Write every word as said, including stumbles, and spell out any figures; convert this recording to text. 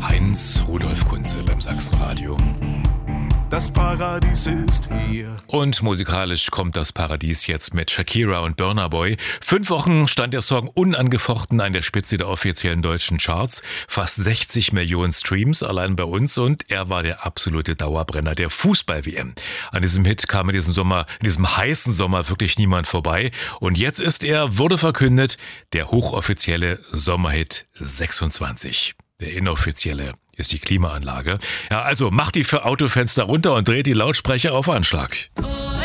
Heinz Rudolf Kunze beim Sachsenradio. Das Paradies ist hier. Und musikalisch kommt das Paradies jetzt mit Shakira und Burna Boy. Fünf Wochen stand der Song unangefochten an der Spitze der offiziellen deutschen Charts. Fast sechzig Millionen Streams allein bei uns und er war der absolute Dauerbrenner der Fußball-W M. An diesem Hit kam in diesem Sommer, in diesem heißen Sommer wirklich niemand vorbei. Und jetzt ist er, wurde verkündet, der hochoffizielle Sommerhit sechsundzwanzig. Der inoffizielle ist die Klimaanlage. Ja, also macht die für Autofenster runter und dreht die Lautsprecher auf Anschlag.